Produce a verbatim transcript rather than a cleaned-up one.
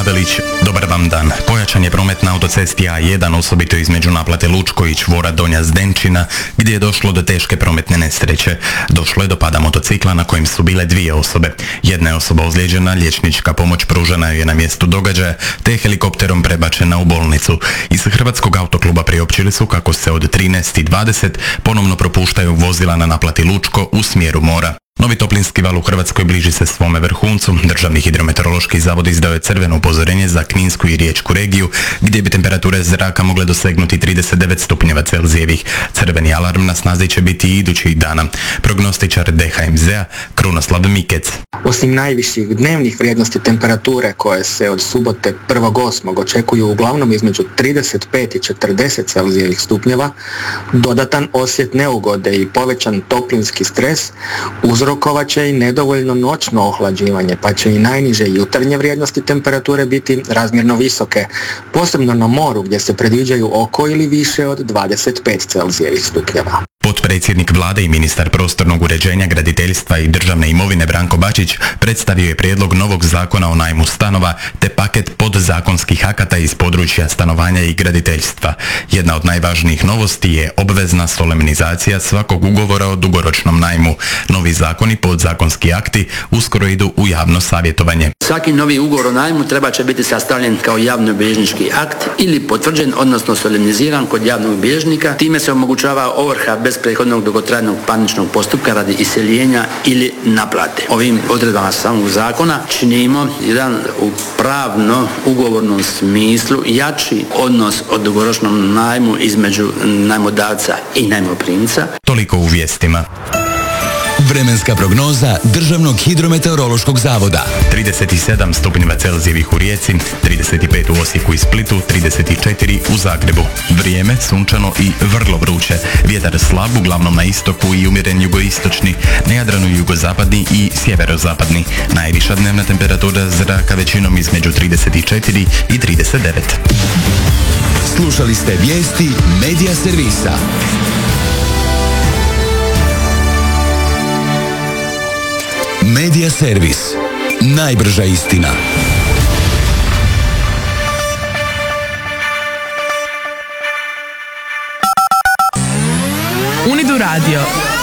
Gavelić. Dobar vam dan. Pojačan je promet na autocesti A jedan, osobito između naplate Lučko i čvora Donja Zdenčina, gdje je došlo do teške prometne nesreće. Došlo je do pada motocikla na kojem su bile dvije osobe. Jedna je osoba ozlijeđena, liječnička pomoć pružena je na mjestu događaja, te je helikopterom prebačena u bolnicu. Iz Hrvatskog autokluba priopćili su kako se od trinaest i dvadeset ponovno propuštaju vozila na naplati Lučko u smjeru mora. Novi toplinski val u Hrvatskoj bliži se svome vrhuncu. Državni hidrometeorološki zavod izdao je crveno upozorenje za Kninsku i Riječku regiju, gdje bi temperature zraka mogle dosegnuti trideset devet stupnjeva Celzijevih. Crveni alarm na snazi će biti i idućih dana. Prognostičar D H M Z-a Krunoslav Mikec. Osim najviših dnevnih vrijednosti temperature koje se od subote prvog osmog očekuju uglavnom između trideset pet i četrdeset Celzijevih stupnjeva, dodatan osjet neugode i povećan toplinski stres uzrokovat će i nedovoljno noćno ohlađivanje, pa će i najniže jutarnje vrijednosti temperature biti razmjerno visoke, posebno na moru gdje se predviđaju oko ili više od dvadeset pet Celzijevih stupnjeva. Potpredsjednik vlade i ministar prostornog uređenja, graditeljstva i državne imovine Branko Bačić predstavio je prijedlog novog zakona o najmu stanova te paket podzakonskih akata iz područja stanovanja i graditeljstva. Jedna od najvažnijih novosti je obvezna solemnizacija svakog ugovora o dugoročnom najmu. Novi zakoni, podzakonski akti uskoro idu u javno savjetovanje. Svaki novi ugovor o najmu treba će biti sastavljen kao javnobilježnički akt ili potvrđen, odnosno solemniziran kod javnog bilježnika. Time se omogućava ovrha bez prethodnog dugotrajnog parničnog postupka radi iseljenja ili naplate. Ovim odredbama samog zakona činimo jedan u pravno ugovornom smislu jači odnos o dugoročnom najmu između najmodavca i najmoprimca. Toliko u vijestima. Vremenska prognoza Državnog hidrometeorološkog zavoda. trideset sedam stupnjeva Celzijevih u Rijeci, trideset pet u Osijeku i Splitu, trideset četiri u Zagrebu. Vrijeme sunčano i vrlo vruće. Vjetar slab, uglavnom na istoku i umjeren jugoistočni, na Jadranu jugozapadni i sjeverozapadni. Najviša dnevna temperatura zraka većinom između trideset četiri i trideset devet. Slušali ste vijesti Medija servisa. Medija servis. Najbrža istina. Unidu radio.